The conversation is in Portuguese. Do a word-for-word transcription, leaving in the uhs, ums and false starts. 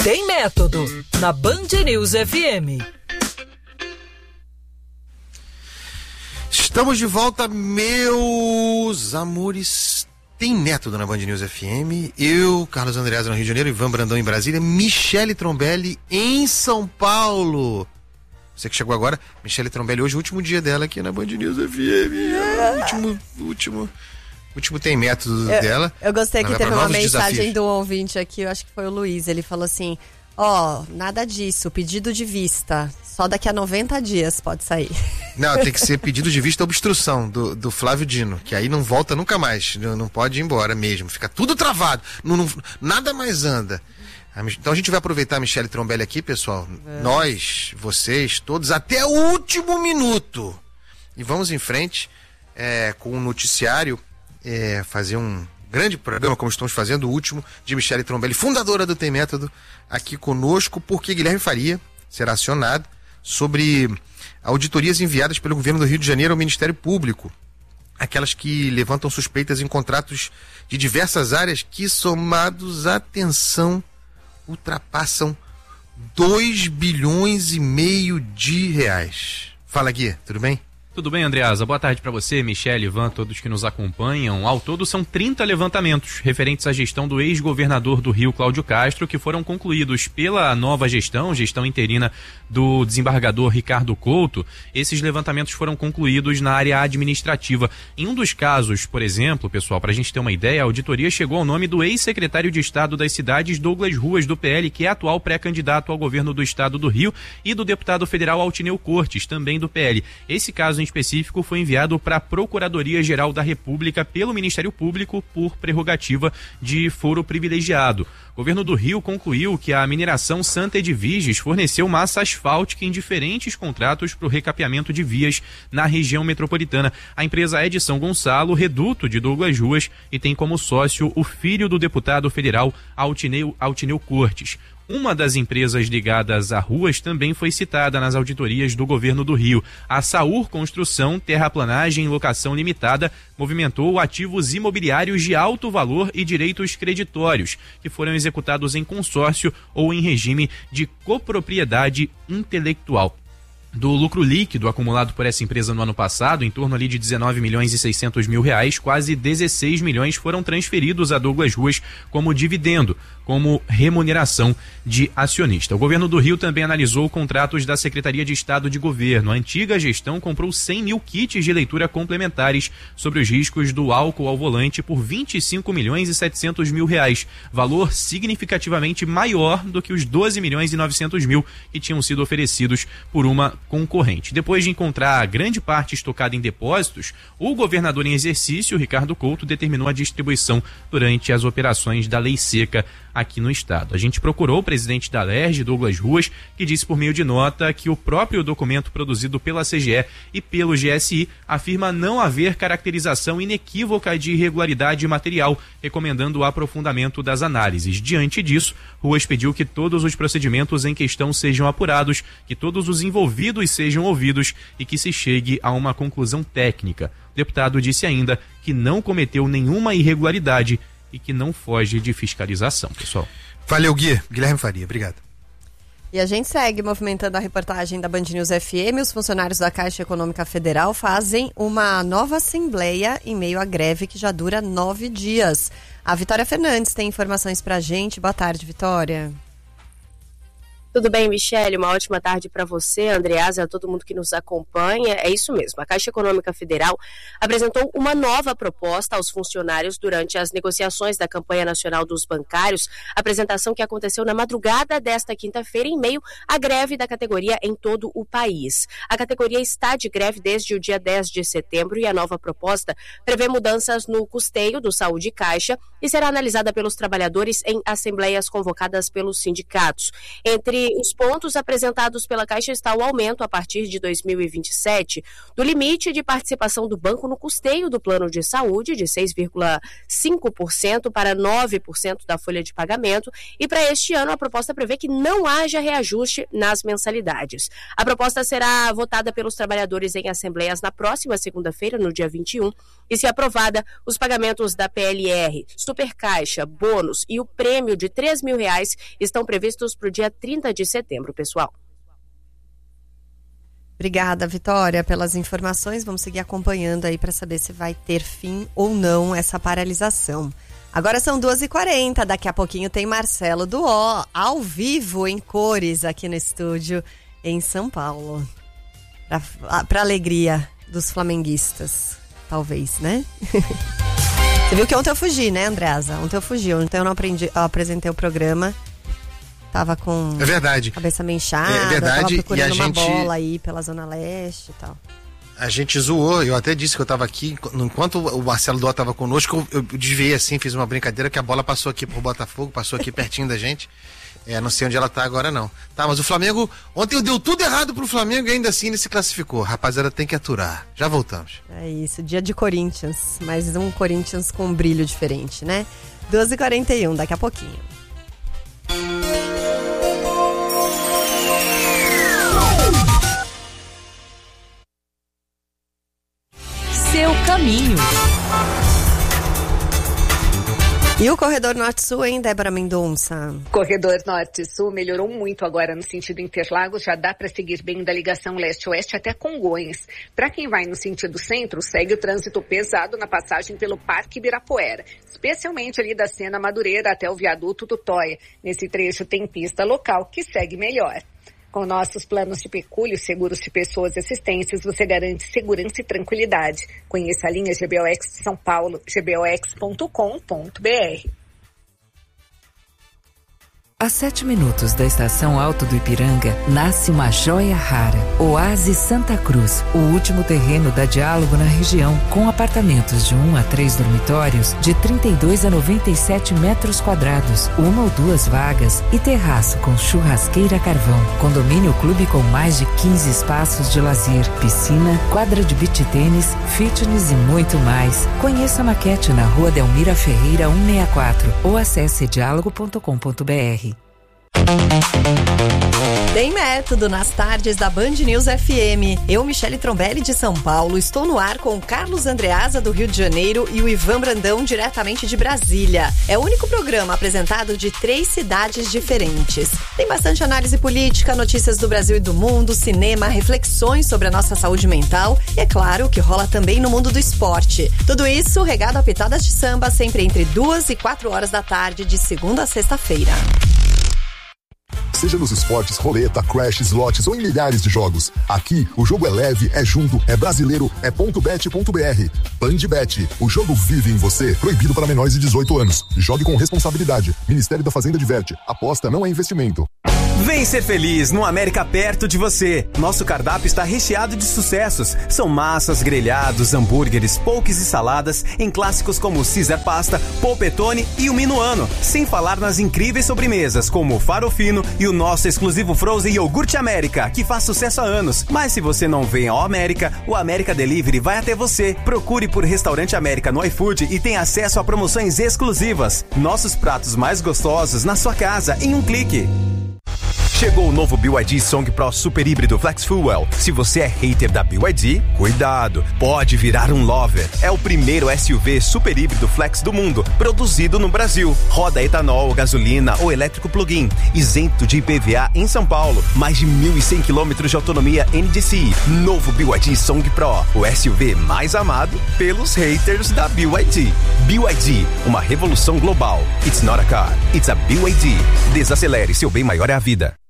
Tem Método, na Band News F M. Estamos de volta, meus amores. Tem Método na Band News F M. Eu, Carlos Andreasa no Rio de Janeiro, Ivan Brandão em Brasília, Michele Trombelli em São Paulo. Você que chegou agora, Michele Trombelli, hoje é o último dia dela aqui na Band News F M. É. Último, último, último Tem Método eu, dela. Eu gostei que teve uma mensagem desafios. do ouvinte aqui, eu acho que foi o Luiz, ele falou assim, ó, oh, nada disso, pedido de vista, só daqui a noventa dias pode sair. Não, tem que ser pedido de vista obstrução do, do Flávio Dino, que aí não volta nunca mais, não, não pode ir embora mesmo, fica tudo travado, não, não, nada mais anda. Então a gente vai aproveitar a Michele Trombelli aqui, pessoal, é. Nós, vocês, todos, até o último minuto. E vamos em frente é, com o um noticiário, é, fazer um grande programa, como estamos fazendo, o último, de Michele Trombelli, fundadora do Tem Método, aqui conosco, porque Guilherme Faria será acionado sobre auditorias enviadas pelo governo do Rio de Janeiro ao Ministério Público. Aquelas que levantam suspeitas em contratos de diversas áreas que, somados, atenção, ultrapassam dois bilhões e meio de reais. Fala, Gui, tudo bem? Tudo bem, Andreasa? Boa tarde para você, Michele, Ivan, todos que nos acompanham. Ao todo, são trinta levantamentos referentes à gestão do ex-governador do Rio, Cláudio Castro, que foram concluídos pela nova gestão, gestão interina do desembargador Ricardo Couto. Esses levantamentos foram concluídos na área administrativa. Em um dos casos, por exemplo, pessoal, para a gente ter uma ideia, a auditoria chegou ao nome do ex-secretário de Estado das Cidades, Douglas Ruas, do P L, que é atual pré-candidato ao governo do Estado do Rio, e do deputado federal Altineu Cortes, também do P L. Esse caso em específico foi enviado para a Procuradoria-Geral da República pelo Ministério Público por prerrogativa de foro privilegiado. O governo do Rio concluiu que a mineração Santa Edviges forneceu massa asfáltica em diferentes contratos para o recapeamento de vias na região metropolitana. A empresa é de São Gonçalo, reduto de Douglas Ruas, e tem como sócio o filho do deputado federal Altineu, Altineu Cortes. Uma das empresas ligadas a Ruas também foi citada nas auditorias do governo do Rio. A Saur Construção, Terraplanagem e Locação Limitada movimentou ativos imobiliários de alto valor e direitos creditórios, que foram executados em consórcio ou em regime de copropriedade intelectual. Do lucro líquido acumulado por essa empresa no ano passado, em torno ali de dezenove milhões e seiscentos mil reais, quase dezesseis milhões foram transferidos a Douglas Ruas como dividendo, como remuneração de acionista. O governo do Rio também analisou contratos da Secretaria de Estado de Governo. A antiga gestão comprou cem mil kits de leitura complementares sobre os riscos do álcool ao volante por vinte e cinco milhões e setecentos mil reais, valor significativamente maior do que os doze milhões e novecentos mil que tinham sido oferecidos por uma concorrente. Depois de encontrar grande parte estocada em depósitos, o governador em exercício, Ricardo Couto, determinou a distribuição durante as operações da Lei Seca aqui no estado. A gente procurou o presidente da Alerj, Douglas Ruas, que disse por meio de nota que o próprio documento produzido pela C G E e pelo G S I afirma não haver caracterização inequívoca de irregularidade material, recomendando o aprofundamento das análises. Diante disso, Ruas pediu que todos os procedimentos em questão sejam apurados, que todos os envolvidos sejam ouvidos e que se chegue a uma conclusão técnica. O deputado disse ainda que não cometeu nenhuma irregularidade e que não foge de fiscalização, pessoal. Valeu, Gui. Guilherme Faria, obrigado. E a gente segue movimentando a reportagem da Band News F M. Os funcionários da Caixa Econômica Federal fazem uma nova assembleia em meio à greve que já dura nove dias. A Vitória Fernandes tem informações pra gente. Boa tarde, Vitória. Tudo bem, Michele? Uma ótima tarde para você, Andreasa, a todo mundo que nos acompanha. É isso mesmo, a Caixa Econômica Federal apresentou uma nova proposta aos funcionários durante as negociações da campanha nacional dos bancários, apresentação que aconteceu na madrugada desta quinta-feira em meio à greve da categoria em todo o país. A categoria está de greve desde o dia dez de setembro e a nova proposta prevê mudanças no custeio do Saúde Caixa e será analisada pelos trabalhadores em assembleias convocadas pelos sindicatos. Entre Entre os pontos apresentados pela Caixa está o aumento a partir de dois mil e vinte e sete do limite de participação do banco no custeio do plano de saúde de seis vírgula cinco por cento para nove por cento da folha de pagamento, e para este ano a proposta prevê que não haja reajuste nas mensalidades. A proposta será votada pelos trabalhadores em assembleias na próxima segunda-feira, no dia vinte e um, e se aprovada, os pagamentos da P L R, Supercaixa, bônus e o prêmio de três mil reais estão previstos para o dia trinta de setembro, pessoal. Obrigada, Vitória, pelas informações. Vamos seguir acompanhando aí para saber se vai ter fim ou não essa paralisação. Agora são duas e quarenta, daqui a pouquinho tem Marcelo do O, ao vivo, em cores, aqui no estúdio, em São Paulo. Para alegria dos flamenguistas, talvez, né? Você viu que ontem eu fugi, né, Andreasa? Ontem eu fugi, ontem eu não aprendi, eu apresentei o programa. Tava com é verdade. cabeça meio inchada, é verdade. tava procurando e a uma gente... bola aí pela Zona Leste e tal. A gente zoou, eu até disse que eu tava aqui, enquanto o Marcelo Dó tava conosco, eu, eu desviei assim, fiz uma brincadeira que a bola passou aqui pro Botafogo, passou aqui pertinho da gente. É, não sei onde ela tá agora não. Tá, mas o Flamengo, ontem deu tudo errado pro Flamengo e ainda assim ele se classificou. Rapaziada, tem que aturar. Já voltamos. É isso, dia de Corinthians, mais um Corinthians com um brilho diferente, né? duas e quarenta e um, daqui a pouquinho. Seu caminho. E o Corredor Norte-Sul, hein, Débora Mendonça? Corredor Norte-Sul melhorou muito agora no sentido Interlagos, já dá para seguir bem da ligação leste-oeste até Congonhas. Para quem vai no sentido centro, segue o trânsito pesado na passagem pelo Parque Ibirapuera, especialmente ali da Sena Madureira até o viaduto do Toia. Nesse trecho tem pista local que segue melhor. Com nossos planos de pecúlio, seguros de pessoas e assistências, você garante segurança e tranquilidade. Conheça a linha G B O X de São Paulo, g b o x ponto com ponto b r. A sete minutos da estação Alto do Ipiranga, nasce uma joia rara. Oásis Santa Cruz, o último terreno da Diálogo na região, com apartamentos de um a três dormitórios, de trinta e dois a noventa e sete metros quadrados, uma ou duas vagas e terraço com churrasqueira a carvão. Condomínio clube com mais de quinze espaços de lazer, piscina, quadra de beach tênis, fitness e muito mais. Conheça a maquete na Rua Delmira Ferreira cento e sessenta e quatro ou acesse diálogo ponto com ponto b r. Tem método nas tardes da Band News F M. Eu, Michele Trombelli, de São Paulo, estou no ar com o Carlos Andreasa, do Rio de Janeiro, e o Ivan Brandão, diretamente de Brasília. É o único programa apresentado de três cidades diferentes. Tem bastante análise política, notícias do Brasil e do mundo, cinema, reflexões sobre a nossa saúde mental e, é claro, o que rola também no mundo do esporte. Tudo isso regado a pitadas de samba, sempre entre duas e quatro horas da tarde, de segunda a sexta-feira. Seja nos esportes, roleta, crash, slots ou em milhares de jogos. Aqui, o jogo é leve, é junto, é brasileiro, é ponto bet ponto b r. Bandbet, o jogo vive em você. Proibido para menores de dezoito anos. Jogue com responsabilidade. Ministério da Fazenda diverte. Aposta não é investimento. Vem ser feliz no América perto de você. Nosso cardápio está recheado de sucessos. São massas, grelhados, hambúrgueres, poques e saladas em clássicos como o Caesar Pasta, Polpettone e o Minuano. Sem falar nas incríveis sobremesas como o Farofino e o nosso exclusivo Frozen Iogurte América, que faz sucesso há anos. Mas se você não vem ao América, o América Delivery vai até você. Procure por Restaurante América no iFood e tenha acesso a promoções exclusivas. Nossos pratos mais gostosos na sua casa em um clique. Chegou o novo B Y D Song Pro Super Híbrido Flex Fuel. Se você é hater da B Y D, cuidado, pode virar um lover. É o primeiro S U V super híbrido flex do mundo, produzido no Brasil. Roda etanol, gasolina ou elétrico plug-in, isento de I P V A em São Paulo. Mais de mil e cem quilômetros de autonomia N D C I. Novo B Y D Song Pro, o S U V mais amado pelos haters da B Y D. B Y D, uma revolução global. It's not a car, it's a B Y D. Desacelere, seu bem maior é a vida.